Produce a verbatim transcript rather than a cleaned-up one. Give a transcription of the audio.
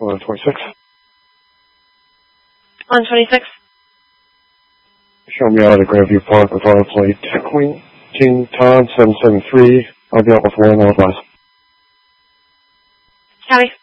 one twenty-six. one twenty-six. Show me out at Grandview Park with auto plate Queen King Todd seven seven three. I'll be out with one Northwest. Copy.